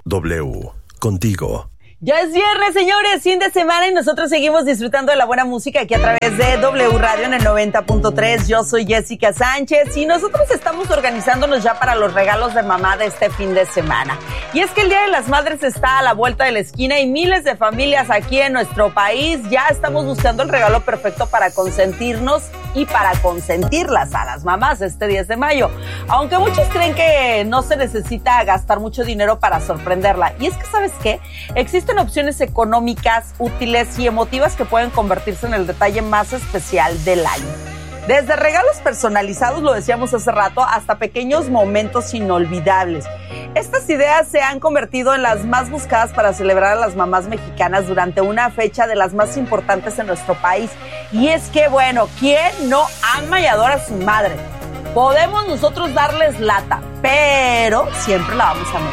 W, contigo. Ya es viernes, señores, fin de semana y nosotros seguimos disfrutando de la buena música aquí a través de W Radio en el 90.3. Yo soy Jessica Sánchez y nosotros estamos organizándonos ya para los regalos de mamá de este fin de semana. Y es que el Día de las Madres está a la vuelta de la esquina y miles de familias aquí en nuestro país ya estamos buscando el regalo perfecto para consentirnos y para consentirlas a las mamás este 10 de mayo. Aunque muchos creen que no se necesita gastar mucho dinero para sorprenderla. Y es que, ¿sabes qué? Existen opciones económicas, útiles y emotivas que pueden convertirse en el detalle más especial del año. Desde regalos personalizados, lo decíamos hace rato, hasta pequeños momentos inolvidables. Estas ideas se han convertido en las más buscadas para celebrar a las mamás mexicanas durante una fecha de las más importantes en nuestro país. Y es que, bueno, ¿quién no ama y adora a su madre? Podemos nosotros darles lata, pero siempre la vamos a